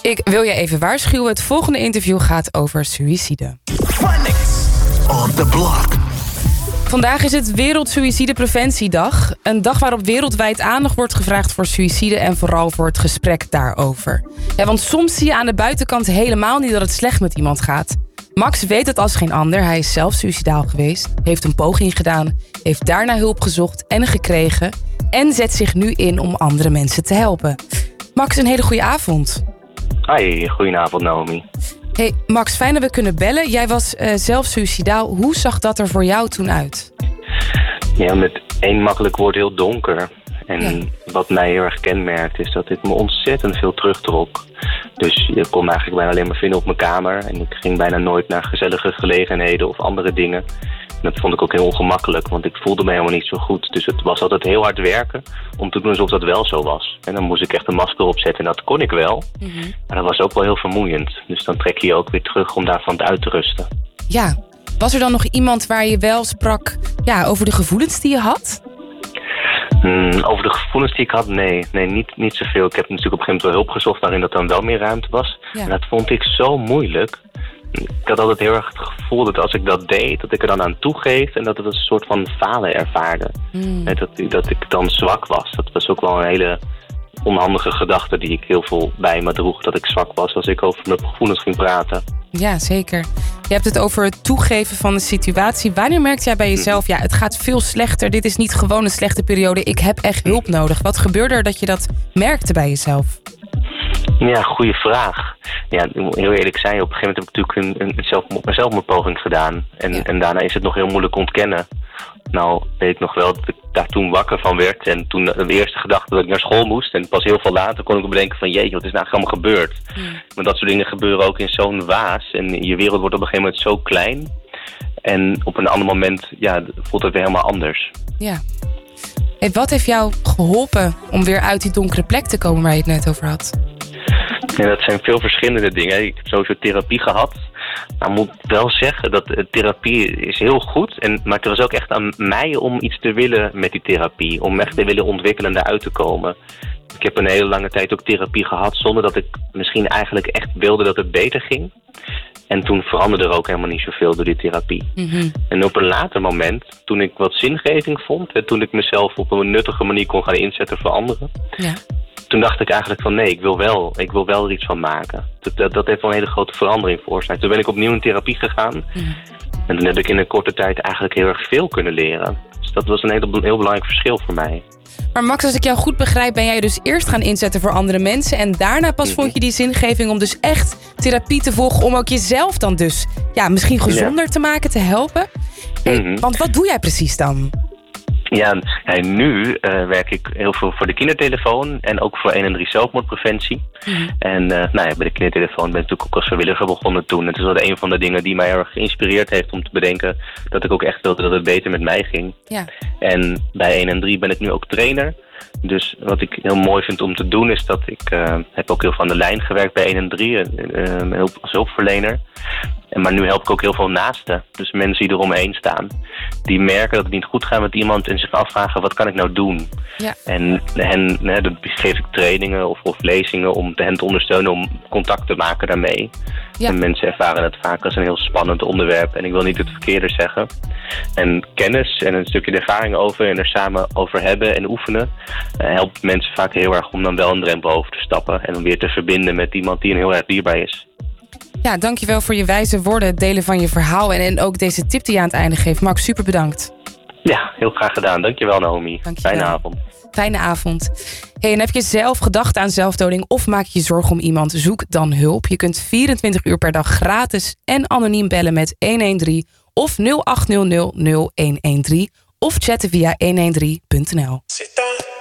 Ik wil je even waarschuwen. Het volgende interview gaat over suïcide. Phonics on the block. Vandaag is het Wereldsuïcidepreventiedag. Een dag waarop wereldwijd aandacht wordt gevraagd voor suïcide en vooral voor het gesprek daarover. Ja, want soms zie je aan de buitenkant helemaal niet dat het slecht met iemand gaat. Max weet het als geen ander. Hij is zelf suïcidaal geweest, heeft een poging gedaan, heeft daarna hulp gezocht en gekregen en zet zich nu in om andere mensen te helpen. Max, een hele goede avond. Hoi, goedenavond Naomi. Hey Max, fijn dat we kunnen bellen. Jij was zelf suïcidaal. Hoe zag dat er voor jou toen uit? Ja, met één makkelijk woord heel donker. En wat mij heel erg kenmerkt is dat ik me ontzettend veel terugtrok. Dus je kon me eigenlijk bijna alleen maar vinden op mijn kamer. En ik ging bijna nooit naar gezellige gelegenheden of andere dingen. En dat vond ik ook heel ongemakkelijk, want ik voelde me helemaal niet zo goed. Dus het was altijd heel hard werken om te doen alsof dat wel zo was. En dan moest ik echt een masker opzetten en dat kon ik wel. Mm-hmm. Maar dat was ook wel heel vermoeiend. Dus dan trek je je ook weer terug om daarvan uit te rusten. Ja, was er dan nog iemand waar je wel sprak over de gevoelens die je had? Over de gevoelens die ik had, nee niet zoveel. Ik heb natuurlijk op een gegeven moment wel hulp gezocht waarin dat dan wel meer ruimte was. Ja. En dat vond ik zo moeilijk. Ik had altijd heel erg het gevoel dat als ik dat deed, dat ik er dan aan toegeef en dat het een soort van falen ervaarde. Dat ik dan zwak was. Dat was ook wel een hele onhandige gedachte die ik heel veel bij me droeg. Dat ik zwak was als ik over mijn gevoelens ging praten. Ja, zeker. Je hebt het over het toegeven van de situatie. Wanneer merkte jij bij jezelf, het gaat veel slechter. Dit is niet gewoon een slechte periode. Ik heb echt hulp nodig. Wat gebeurde er dat je dat merkte bij jezelf? Ja, goede vraag. Ja, ik moet heel eerlijk zijn. Op een gegeven moment heb ik natuurlijk een zelfmoordpoging gedaan. En daarna is het nog heel moeilijk ontkennen. Nou, weet ik nog wel dat ik daar toen wakker van werd. En toen de eerste gedachte dat ik naar school moest. En pas heel veel later kon ik bedenken van jeetje, wat is nou allemaal gebeurd? Maar dat soort dingen gebeuren ook in zo'n waas. En je wereld wordt op een gegeven moment zo klein. En op een ander moment voelt het weer helemaal anders. Ja. Hey, wat heeft jou geholpen om weer uit die donkere plek te komen waar je het net over had? Ja, dat zijn veel verschillende dingen. Ik heb sowieso therapie gehad. Maar ik moet wel zeggen dat therapie is heel goed. Maar het was ook echt aan mij om iets te willen met die therapie. Om echt te willen ontwikkelen en daaruit te komen. Ik heb een hele lange tijd ook therapie gehad zonder dat ik misschien eigenlijk echt wilde dat het beter ging. En toen veranderde er ook helemaal niet zoveel door die therapie. Mm-hmm. En op een later moment, toen ik wat zingeving vond en toen ik mezelf op een nuttige manier kon gaan inzetten voor anderen. Ja. Toen dacht ik eigenlijk van nee, ik wil wel er iets van maken. Dat heeft wel een hele grote verandering veroorzaakt. Toen ben ik opnieuw in therapie gegaan. Mm. En toen heb ik in een korte tijd eigenlijk heel erg veel kunnen leren. Dus dat was een heel belangrijk verschil voor mij. Maar Max, als ik jou goed begrijp, ben jij dus eerst gaan inzetten voor andere mensen. En daarna pas vond je die zingeving om dus echt therapie te volgen. Om ook jezelf dan dus misschien gezonder te maken, te helpen. Hey, want wat doe jij precies dan? Ja, nu werk ik heel veel voor de kindertelefoon en ook voor 113 zelfmoordpreventie. Mm-hmm. En bij de kindertelefoon ben ik natuurlijk ook als vrijwilliger begonnen toen. Het is wel een van de dingen die mij erg geïnspireerd heeft om te bedenken dat ik ook echt wilde dat het beter met mij ging. Ja. En bij 113 ben ik nu ook trainer. Dus wat ik heel mooi vind om te doen is dat ik heb ook heel veel aan de lijn gewerkt bij 113 als hulpverlener. Maar nu help ik ook heel veel naasten. Dus mensen die eromheen staan. Die merken dat het niet goed gaat met iemand en zich afvragen wat kan ik nou doen? Ja. En dan geef ik trainingen of lezingen om hen te ondersteunen om contact te maken daarmee. Ja. En mensen ervaren het vaak als een heel spannend onderwerp. En ik wil niet het verkeerde zeggen. En kennis en een stukje ervaring over en er samen over hebben en oefenen helpt mensen vaak heel erg om dan wel een drempel over te stappen. En om weer te verbinden met iemand die heel erg dierbaar is. Ja, dankjewel voor je wijze woorden, het delen van je verhaal en ook deze tip die je aan het einde geeft. Max, super bedankt. Ja, heel graag gedaan. Dankjewel Naomi. Dankjewel. Fijne avond. Fijne avond. Hey, en heb je zelf gedacht aan zelfdoding of maak je je zorgen om iemand? Zoek dan hulp. Je kunt 24 uur per dag gratis en anoniem bellen met 113 of 0800 0113 of chatten via 113.nl.